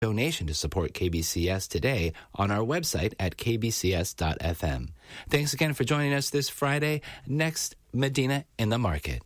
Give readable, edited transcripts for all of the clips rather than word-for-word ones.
donation to support KBCS today on our website at kbcs.fm. Thanks again for joining us this Friday. Next, Medina in the Market.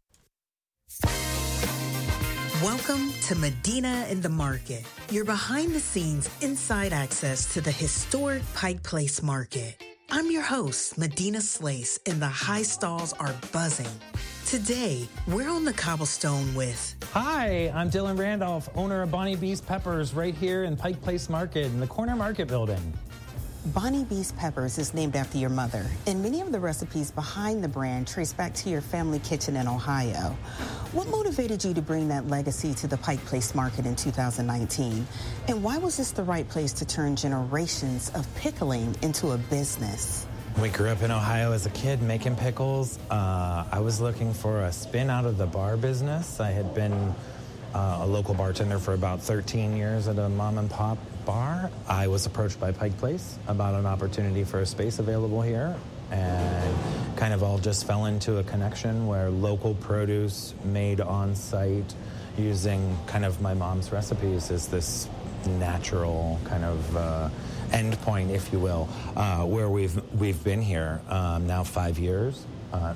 Welcome to Medina in the Market, your behind-the-scenes inside access to the historic Pike Place Market. I'm your host, Medina Slace, and the high stalls are buzzing. Today, we're on the cobblestone with... Hi, I'm Dylan Randolph, owner of Bonnie B's Peppers right here in Pike Place Market in the Corner Market Building. Bonnie B's Peppers is named after your mother, and many of the recipes behind the brand trace back to your family kitchen in Ohio. What motivated you to bring that legacy to the Pike Place Market in 2019? And why was this the right place to turn generations of pickling into a business? We grew up in Ohio as a kid making pickles. I was looking for a spin out of the bar business. I had been a local bartender for about 13 years at a mom and pop bar. I was approached by Pike Place about an opportunity for a space available here, and kind of all just fell into a connection where local produce made on site using kind of my mom's recipes is this natural kind of end point, if you will, where we've been here now 5 years.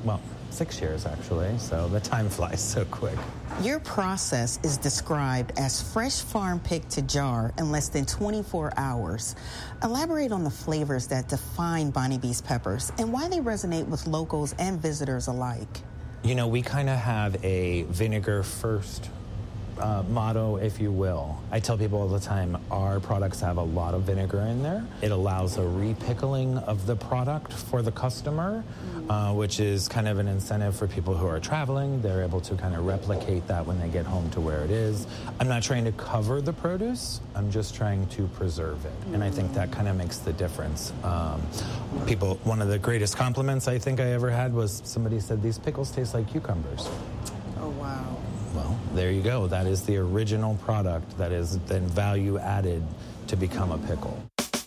6 years, actually, so the time flies so quick. Your process is described as fresh farm picked to jar in less than 24 hours. Elaborate on the flavors that define Bonnie B's Peppers and why they resonate with locals and visitors alike. You know, we kind of have a vinegar first motto, if you will. I tell people all the time, our products have a lot of vinegar in there. It allows a repickling of the product for the customer, which is kind of an incentive for people who are traveling. They're able to kind of replicate that when they get home to where it is. I'm not trying to cover the produce. I'm just trying to preserve it. And I think that kind of makes the difference. One of the greatest compliments I think I ever had was somebody said, "These pickles taste like cucumbers." Oh, wow. Well, there you go. That is the original product that is then value added to become a pickle.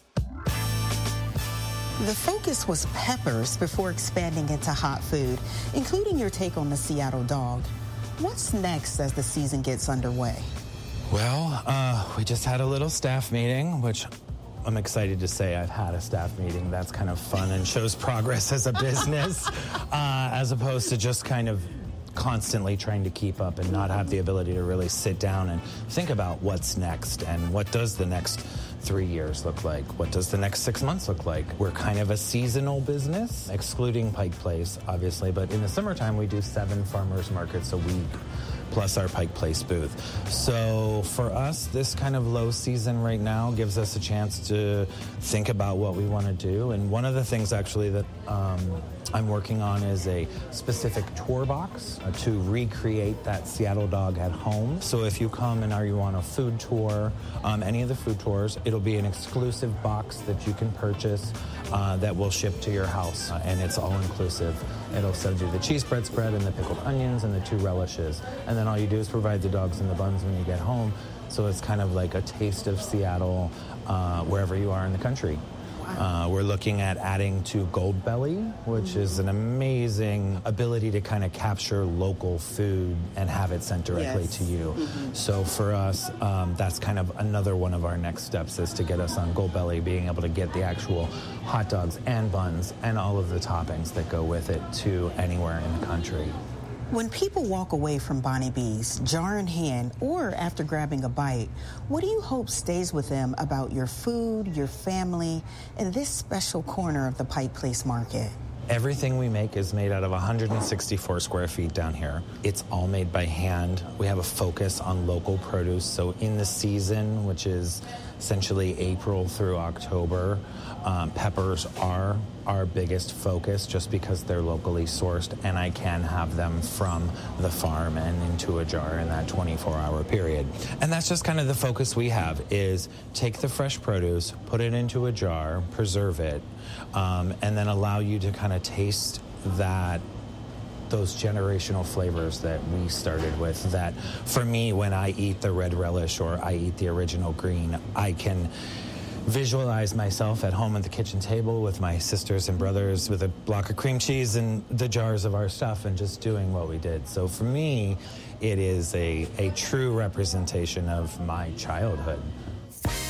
The focus was peppers before expanding into hot food, including your take on the Seattle dog. What's next as the season gets underway? Well, we just had a little staff meeting, which I'm excited to say I've had a staff meeting. That's kind of fun and shows progress as a business, as opposed to just kind of constantly trying to keep up and not have the ability to really sit down and think about what's next and what does the next 3 years look like? What does the next 6 months look like? We're kind of a seasonal business, excluding Pike Place, obviously, but in the summertime we do 7 farmers markets a week, plus our Pike Place booth. So for us, this kind of low season right now gives us a chance to think about what we want to do. And one of the things actually that I'm working on is a specific tour box to recreate that Seattle dog at home. So if you come and are you on a food tour, any of the food tours, it'll be an exclusive box that you can purchase that will ship to your house, and it's all inclusive. It'll send you the cheese bread spread and the pickled onions and the 2 relishes, and then all you do is provide the dogs and the buns when you get home. So it's kind of like a taste of Seattle wherever you are in the country. We're looking at adding to Gold Belly, which is an amazing ability to kind of capture local food and have it sent directly to you. So for us, that's kind of another one of our next steps is to get us on Gold Belly, being able to get the actual hot dogs and buns and all of the toppings that go with it to anywhere in the country. When people walk away from Bonnie B's, jar in hand, or after grabbing a bite, what do you hope stays with them about your food, your family, and this special corner of the Pike Place Market? Everything we make is made out of 164 square feet down here. It's all made by hand. We have a focus on local produce. So in the season, which is essentially April through October, peppers are our biggest focus just because they're locally sourced, and I can have them from the farm and into a jar in that 24-hour period. And that's just kind of the focus we have, is take the fresh produce, put it into a jar, preserve it, and then allow you to kind of taste those generational flavors that we started with. That for me, when I eat the red relish or I eat the original green, I can visualize myself at home at the kitchen table with my sisters and brothers with a block of cream cheese and the jars of our stuff and just doing what we did. So for me, it is a true representation of my childhood.